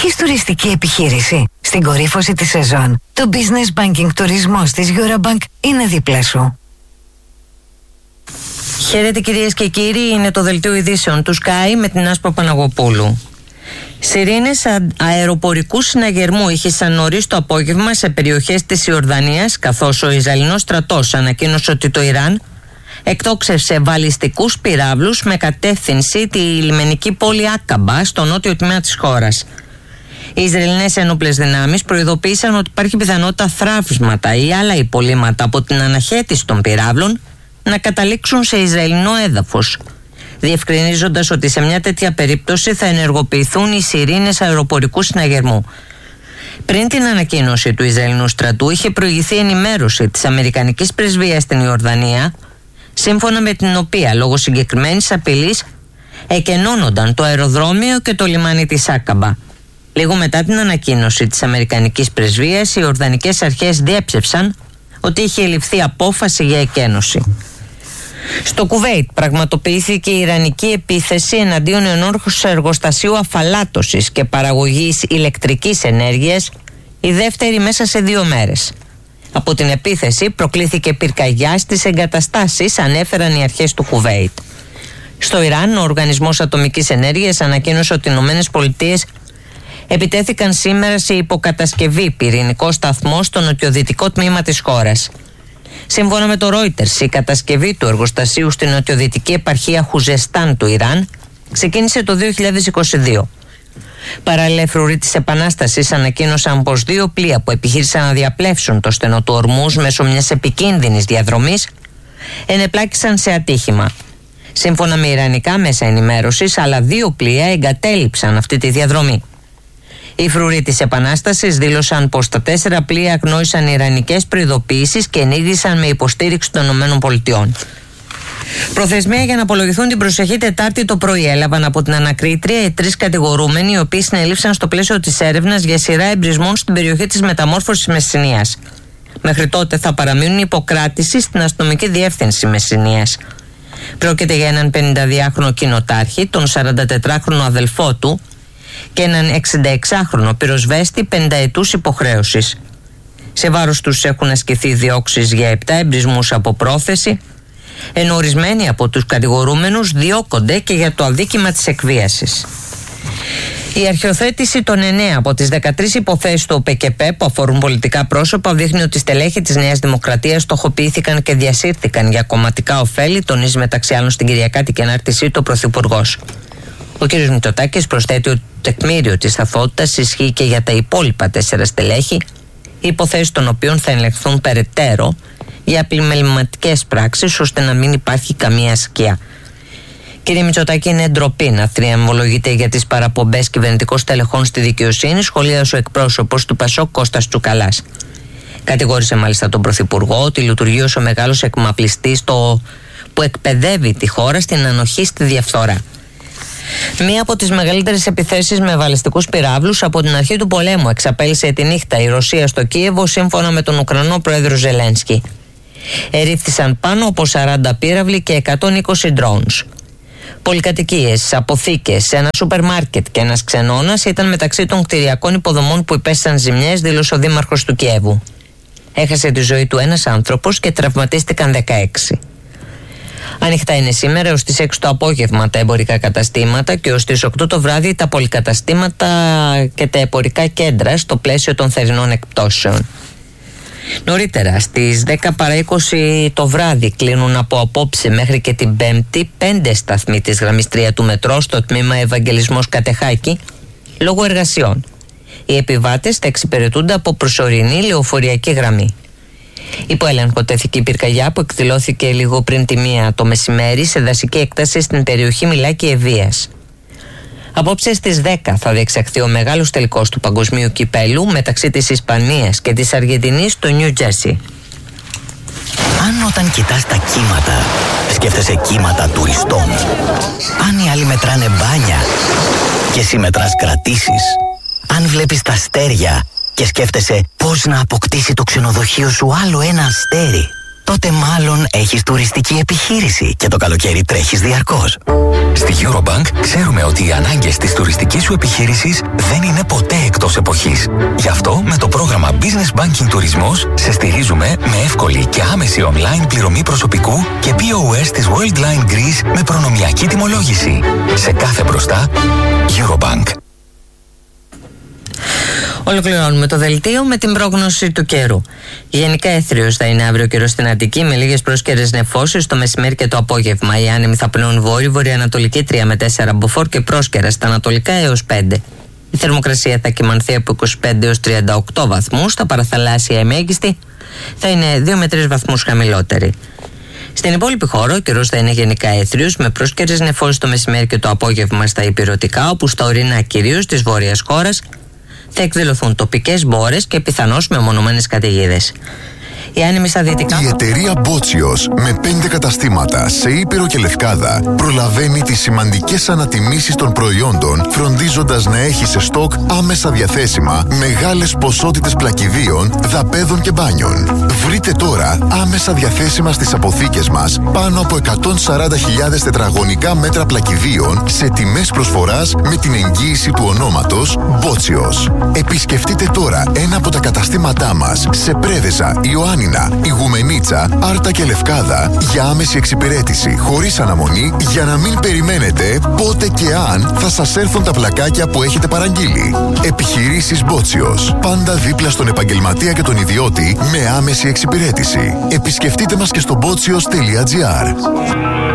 Έχεις τουριστική επιχείρηση? Στην κορύφωση της σεζόν, το Business Banking τουρισμός της Eurobank είναι δίπλα σου. Χαίρετε κυρίες και κύριοι, είναι το δελτίο ειδήσεων του Sky με την Άσπρο Παναγοπούλου. Σιρήνες αεροπορικού συναγερμού ήχησαν νωρίς το απόγευμα σε περιοχές της Ιορδανίας, καθώς ο Ισραηλινός στρατός ανακοίνωσε ότι το Ιράν εκτόξευσε βαλιστικούς πυράβλους με κατεύθυνση τη λιμενική πόλη Άκαμπα στο νότιο τμήμα της χώρας. Οι Ισραηλινές ένοπλες δυνάμεις προειδοποίησαν ότι υπάρχει πιθανότητα θραύσματα ή άλλα υπολείμματα από την αναχέτηση των πυράβλων να καταλήξουν σε Ισραηλινό έδαφος, διευκρινίζοντας ότι σε μια τέτοια περίπτωση θα ενεργοποιηθούν οι σιρήνες αεροπορικού συναγερμού. Πριν την ανακοίνωση του Ισραηλινού στρατού, είχε προηγηθεί ενημέρωση της Αμερικανικής Πρεσβείας στην Ιορδανία, σύμφωνα με την οποία λόγω συγκεκριμένης απειλής εκενώνονταν το αεροδρόμιο και το λιμάνι της Άκαμπα. Λίγο μετά την ανακοίνωση της Αμερικανικής Πρεσβείας, οι Ιορδανικές αρχές διέψευσαν ότι είχε ληφθεί απόφαση για εκένωση. Στο Κουβέιτ πραγματοποιήθηκε η ιρανική επίθεση εναντίον ενός εργοστασίου αφαλάτωσης και παραγωγής ηλεκτρικής ενέργειας, η δεύτερη μέσα σε 2 μέρες. Από την επίθεση προκλήθηκε πυρκαγιά στις εγκαταστάσεις, ανέφεραν οι αρχές του Κουβέιτ. Στο Ιράν, ο Οργανισμός Ατομικής Ενέργειας ανακοίνωσε ότι οι ΗΠΑ επιτέθηκαν σήμερα σε υποκατασκευή πυρηνικό σταθμό στο νοτιοδυτικό τμήμα της χώρας. Σύμφωνα με το Reuters, η κατασκευή του εργοστασίου στην νοτιοδυτική επαρχία Χουζεστάν του Ιράν ξεκίνησε το 2022. Παράλληλα, οι φρουροί της Επανάστασης ανακοίνωσαν πως 2 πλοία που επιχείρησαν να διαπλεύσουν το στενό του Ορμούζ μέσω μιας επικίνδυνης διαδρομής ενεπλάκησαν σε ατύχημα. Σύμφωνα με ιρανικά μέσα ενημέρωσης, άλλα 2 πλοία εγκατέλειψαν αυτή τη διαδρομή. Οι φρουροί της Επανάστασης δήλωσαν πως τα 4 πλοία αγνόησαν ιρανικές προειδοποιήσεις και ενήργησαν με υποστήριξη των ΗΠΑ. Προθεσμία για να απολογηθούν την προσεχή Τετάρτη το πρωί έλαβαν από την ανακρίτρια οι 3 κατηγορούμενοι, οι οποίοι συνελήφθησαν στο πλαίσιο της έρευνας για σειρά εμπρισμών στην περιοχή της Μεταμόρφωσης Μεσσηνίας. Μέχρι τότε θα παραμείνουν υποκράτηση στην αστυνομική διεύθυνση Μεσσηνίας. Πρόκειται για έναν 52χρονο κοινοτάρχη, τον 44χρονο αδελφό του και έναν 66χρονο πυροσβέστη 50 ετούς υποχρέωσης. Σε βάρος τους έχουν ασκηθεί διώξεις για 7 εμπρισμούς από πρόθεση, ενώ ορισμένοι από τους κατηγορούμενους διώκονται και για το αδίκημα της εκβίασης. Η αρχιοθέτηση των 9 από τις 13 υποθέσεις του ΟΠΕΚΕΠΕ που αφορούν πολιτικά πρόσωπα δείχνει ότι οι στελέχοι της Νέας Δημοκρατίας στοχοποιήθηκαν και διασύρθηκαν για κομματικά ωφέλη, τονίζει μεταξύ άλλων στην Κυριακάτικη ανάρτησή του ο Πρωθυπουργός. Ο κ. Μητσοτάκης προσθέτει ότι το τεκμήριο της αθωότητας ισχύει και για τα υπόλοιπα 4 στελέχη, οι υποθέσεις των οποίων θα ελεγχθούν περαιτέρω για πλημεληματικές πράξεις, ώστε να μην υπάρχει καμία σκιά. Κύριε Μητσοτάκη, είναι ντροπή να θριαμβολογείτε για τις παραπομπές κυβερνητικών στελεχών στη δικαιοσύνη, σχολίασε ο εκπρόσωπος του ΠΑΣΟΚ Κώστας Τσουκαλάς. Κατηγόρησε μάλιστα τον Πρωθυπουργό ότι λειτουργεί ως ο μεγάλος εκμαπλιστής που εκπαιδεύει τη χώρα στην ανοχή στη διαφθορά. Μία από τις μεγαλύτερες επιθέσεις με βαλιστικούς πυράβλους από την αρχή του πολέμου εξαπέλυσε τη νύχτα η Ρωσία στο Κίεβο, σύμφωνα με τον Ουκρανό πρόεδρο Ζελένσκι. Ερήφθησαν πάνω από 40 πύραυλοι και 120 drones. Πολυκατοικίες, αποθήκες, ένα σούπερ μάρκετ και ένας ξενώνας ήταν μεταξύ των κτηριακών υποδομών που υπέστησαν ζημιές, δήλωσε ο δήμαρχος του Κιέβου. Έχασε τη ζωή του ένας άνθρωπος και τραυματίστηκαν 16. Ανοιχτά είναι σήμερα έως τις 6 το απόγευμα τα εμπορικά καταστήματα και έως τις 8 το βράδυ τα πολυκαταστήματα και τα εμπορικά κέντρα στο πλαίσιο των θερινών εκπτώσεων. Νωρίτερα στις 10 παρά 20 το βράδυ κλείνουν από απόψε μέχρι και την Πέμπτη 5 σταθμοί της γραμμής 3 του μετρό στο τμήμα Ευαγγελισμός Κατεχάκη λόγω εργασιών. Οι επιβάτες θα εξυπηρετούνται από προσωρινή λεωφοριακή γραμμή. Υπό έλεγχο τέθηκε η πυρκαγιά που εκδηλώθηκε λίγο πριν τη 1 το μεσημέρι σε δασική έκταση στην περιοχή Μιλάκη Ευβοίας. Απόψε στις 10 θα διεξαχθεί ο μεγάλος τελικός του παγκοσμίου κυπέλου μεταξύ της Ισπανίας και της Αργεντινής στο Νιου Τζέρσι. Αν όταν κοιτάς τα κύματα σκέφτεσαι κύματα τουριστών, αν οι άλλοι μετράνε μπάνια και εσύ μετράς κρατήσεις, αν βλέπεις τα αστέρια και σκέφτεσαι πώς να αποκτήσει το ξενοδοχείο σου άλλο ένα αστέρι, τότε μάλλον έχεις τουριστική επιχείρηση και το καλοκαίρι τρέχεις διαρκώς. Στη Eurobank ξέρουμε ότι οι ανάγκες της τουριστικής σου επιχείρησης δεν είναι ποτέ εκτός εποχής. Γι' αυτό με το πρόγραμμα Business Banking Τουρισμός σε στηρίζουμε με εύκολη και άμεση online πληρωμή προσωπικού και POS της Worldline Greece με προνομιακή τιμολόγηση. Σε κάθε μπροστά, Eurobank. Ολοκληρώνουμε το δελτίο με την πρόγνωση του καιρού. Γενικά έθριος θα είναι αύριο καιρός στην Αττική με λίγες πρόσκαιρες νεφώσεις το μεσημέρι και το απόγευμα. Οι άνεμοι θα πνέουν βόρειο-βορειοανατολική 3 με 4 μποφόρ και πρόσκαιρα στα ανατολικά έως 5. Η θερμοκρασία θα κυμανθεί από 25 έως 38 βαθμούς. Στα παραθαλάσσια η μέγιστη θα είναι 2 με 3 βαθμούς χαμηλότερη. Στην υπόλοιπη χώρα ο καιρός θα είναι γενικά έθριος με πρόσκαιρες νεφώσεις το μεσημέρι και το απόγευμα στα ηπειρωτικά, όπου στα ορεινά κυρίως της βόρειας χώρας θα εκδηλωθούν τοπικές μπόρες και πιθανώς μεμονωμένες καταιγίδες. Οι άνεμοι στα δυτικά. Η εταιρεία Μπότσιος με 5 καταστήματα σε Ήπειρο και Λευκάδα προλαβαίνει τις σημαντικές ανατιμήσεις των προϊόντων, φροντίζοντας να έχει σε στόκ άμεσα διαθέσιμα μεγάλες ποσότητες πλακιδίων, δαπέδων και μπάνιων. Βρείτε τώρα άμεσα διαθέσιμα στις αποθήκες μας πάνω από 140.000 τετραγωνικά μέτρα πλακιδίων σε τιμές προσφοράς με την εγγύηση του ονόματος Μπότσιος. Επισκεφτείτε τώρα ένα από τα καταστήματά μας σε Πρέβεζα, Ιωάννη, Ιγουμενίτσα, Άρτα και Λευκάδα για άμεση εξυπηρέτηση χωρίς αναμονή, για να μην περιμένετε πότε και αν θα σας έρθουν τα πλακάκια που έχετε παραγγείλει. Επιχειρήσεις Μπότσιος. Πάντα δίπλα στον επαγγελματία και τον ιδιώτη με άμεση εξυπηρέτηση. Επισκεφτείτε μας και στο botsios.gr.